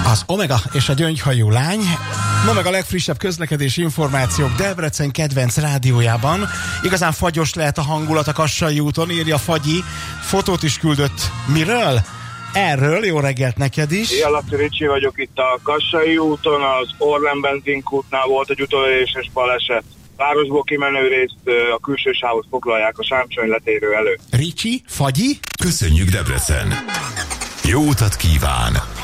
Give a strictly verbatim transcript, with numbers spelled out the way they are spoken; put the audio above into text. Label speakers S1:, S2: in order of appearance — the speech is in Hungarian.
S1: Az Omega és a gyöngyhajú lány. No meg a legfrissebb közlekedési információk Debrecen kedvenc rádiójában. Igazán fagyos lehet a hangulat a Kassai úton, írja Fagyi. Fotót is küldött. Miről? Erről. Jó reggelt neked is.
S2: Szia, Laci, Ricsi vagyok itt a Kassai úton. Az Orlen benzinkútnál volt egy utoléréses baleset. Városból kimenő részt a külső sávot foglalják a Sámcsony letérő előtt.
S1: Ricsi, Fagyi.
S3: Köszönjük, Debrecen! Jó utat kíván!